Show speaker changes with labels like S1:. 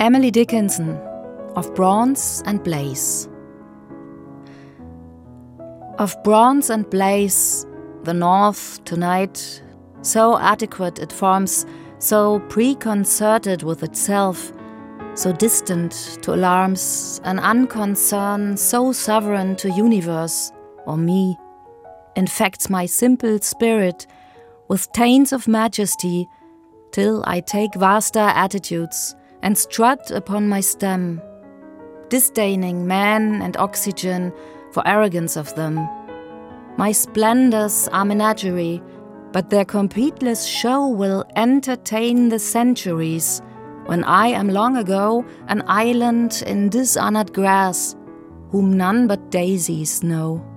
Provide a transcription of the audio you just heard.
S1: Emily Dickinson, Of Bronze and Blaze. Of bronze and blaze, the north tonight, so adequate it forms, so preconcerted with itself, so distant to alarms, an unconcern so sovereign to universe or me, infects my simple spirit with taints of majesty, till I take vaster attitudes and strut upon my stem, disdaining man and oxygen for arrogance of them. My splendors are menagerie, but their completeless show will entertain the centuries, when I am long ago an island in dishonored grass, whom none but daisies know.